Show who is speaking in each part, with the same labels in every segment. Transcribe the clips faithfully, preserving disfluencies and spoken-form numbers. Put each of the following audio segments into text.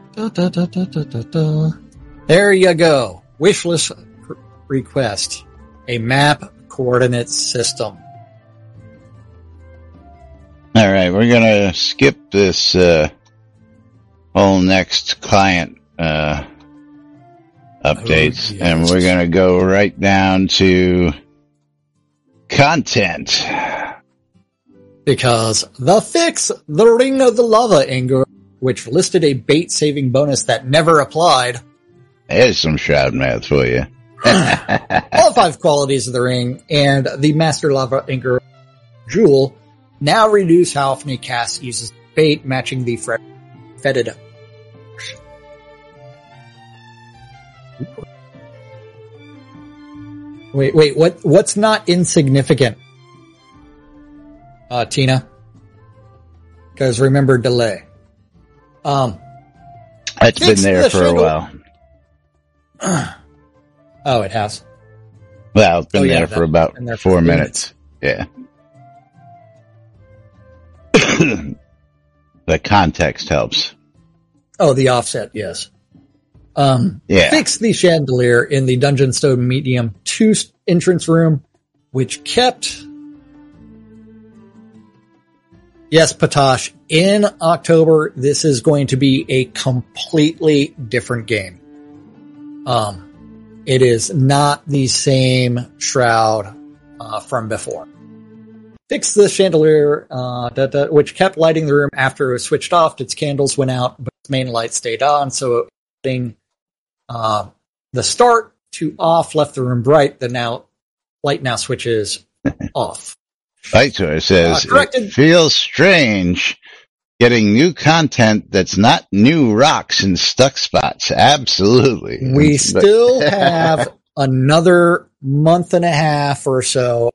Speaker 1: Da, da, da, da, da, da, da. There you go. Wishlist r- request. A map coordinate system.
Speaker 2: All right, we're going to skip this uh, whole next client uh, updates, oh, yes. And we're going to go right down to content.
Speaker 1: Because the fix, the Ring of the Lava Anger, which listed a bait-saving bonus that never applied.
Speaker 2: There's some Shroud math for you.
Speaker 1: All five qualities of the ring and the Master Lava Anger Jewel now reduce how often a cast uses bait, matching the fre- fetid. Wait, wait, what, what's not insignificant? Uh, Tina? Because remember delay. Um,
Speaker 2: It's been there the for a while.
Speaker 1: Oh, it has?
Speaker 2: Well, it's been oh, there yeah, for about there four for minutes. minutes. Yeah. The context helps.
Speaker 1: Oh, the offset, yes. Um,
Speaker 2: yeah.
Speaker 1: Fix the chandelier in the Dungeon Stone Medium two entrance room, which kept... Yes, Patosh, in October, this is going to be a completely different game. Um, it is not the same Shroud uh, from before. Fix the chandelier, uh, da, da, which kept lighting the room after it was switched off. Its candles went out, but its main light stayed on, so it, uh, the start to off left the room bright. The now light now switches off.
Speaker 2: Lightor says, uh, it feels strange getting new content that's not new rocks and stuck spots. Absolutely.
Speaker 1: We still have another month and a half or so.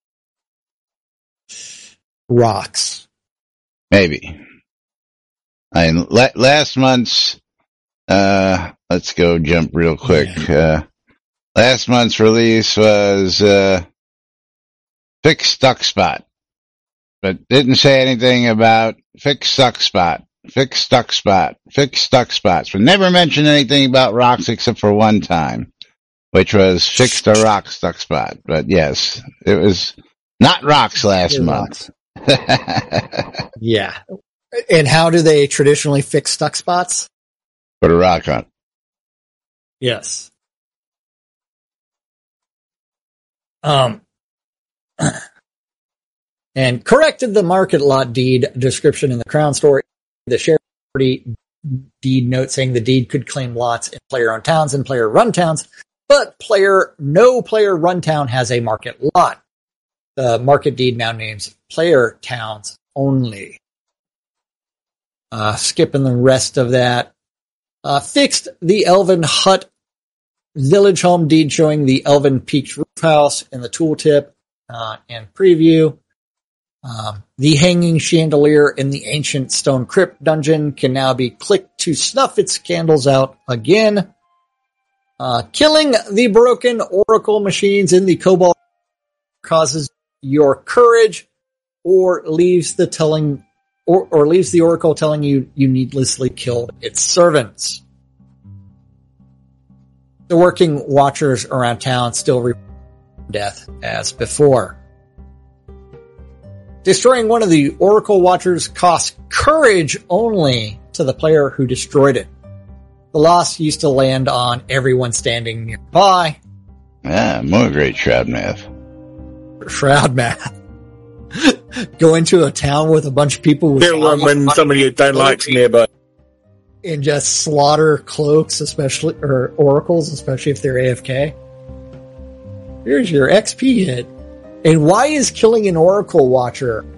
Speaker 1: Rocks.
Speaker 2: Maybe. I mean, la- last month's, uh, let's go jump real quick. Yeah. Uh, last month's release was, uh, Fix stuck spot, but didn't say anything about fix stuck spot, fix stuck spot, fix stuck spots, but never mentioned anything about rocks except for one time, which was fix the rock stuck spot. But yes, it was not rocks last it month.
Speaker 1: Yeah. And how do they traditionally fix stuck spots?
Speaker 2: Put a rock on.
Speaker 1: Yes. Um, and corrected the market lot deed description in the Crown Store. The share property deed note saying the deed could claim lots in player-owned towns and player-run towns, but player no player-run town has a market lot. The market deed now names player towns only. Uh, skipping the rest of that. Uh, fixed the Elven Hut village home deed showing the Elven Peaked Roof House in the tooltip. Uh, and preview. Um, the hanging chandelier in the ancient stone crypt dungeon can now be clicked to snuff its candles out again. Uh, killing the broken oracle machines in the Cobalt causes your courage or leaves the telling, or, or leaves the oracle telling you you needlessly killed its servants. The working watchers around town still report death as before. Destroying one of the Oracle Watchers costs courage only to the player who destroyed it. The loss used to land on everyone standing nearby.
Speaker 2: Ah, more great Shroud math.
Speaker 1: Shroud math. Go into a town with a bunch of people with
Speaker 3: kill them when somebody you don't like's nearby.
Speaker 1: And just slaughter cloaks, especially, or oracles, especially if they're A F K. Here's your X P hit. And why is killing an Oracle Watcher